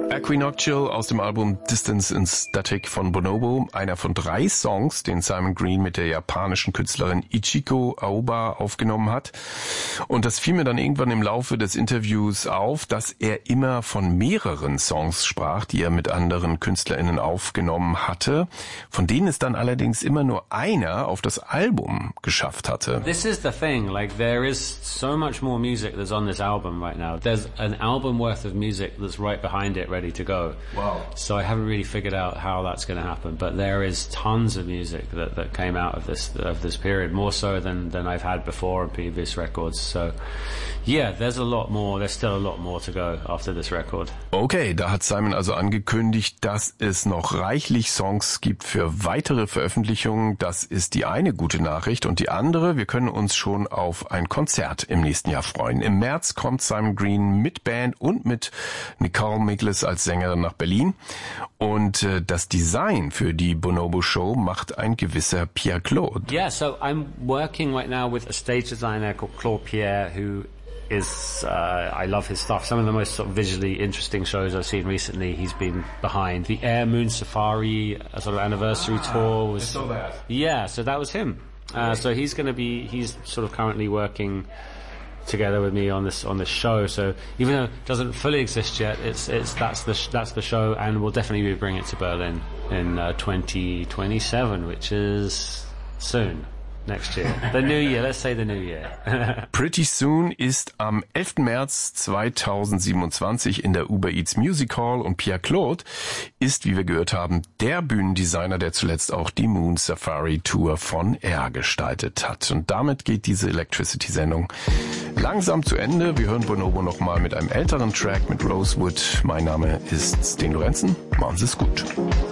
Equinoctial aus dem Album Distance and Static von Bonobo, einer von 3 Songs, den Simon Green mit der japanischen Künstlerin Ichiko Aoba aufgenommen hat. Und das fiel mir dann irgendwann im Laufe des Interviews auf, dass er immer von mehreren Songs sprach, die er mit anderen KünstlerInnen aufgenommen hatte, von denen es dann allerdings immer nur einer auf das Album geschafft hatte. This is the thing, like there is so much more music that's on this album right now. There's an album worth of music that's right behind it, ready to go. Wow. So I haven't really figured out how that's going to happen, but there is tons of music that came out of this period, more so than I've had before on previous records. So yeah, there's still a lot more to go after this record. Okay, da hat Simon also angekündigt, dass es noch reichlich Songs gibt für weitere Veröffentlichungen. Das ist die eine gute Nachricht, und die andere, wir können uns schon auf ein Konzert im nächsten Jahr freuen. Im März kommt Simon Green mit Band und mit Nicole Miklas als Sängerin nach Berlin, und das Design für die Bonobo Show macht ein gewisser Pierre Claude. Yeah, so I'm working right now with a stage designer called Claude Pierre, who is, I love his stuff. Some of the most sort of visually interesting shows I've seen recently he's been behind. The Air Moon Safari sort of anniversary tour was... I saw that. Yeah, so that was him. So he's sort of currently working together with me on this show. So even though it doesn't fully exist yet, that's the show, and we'll definitely be bringing it to Berlin in 2027, which is soon. Next year. The new year, let's say the new year. Pretty Soon ist am 11. März 2027 in der Uber Eats Music Hall, und Pierre Claude ist, wie wir gehört haben, der Bühnendesigner, der zuletzt auch die Moon Safari Tour von Air gestaltet hat. Und damit geht diese Electricity-Sendung langsam zu Ende. Wir hören Bonobo nochmal mit einem älteren Track mit Rosewood. Mein Name ist Sten Lorenzen. Machen Sie es gut.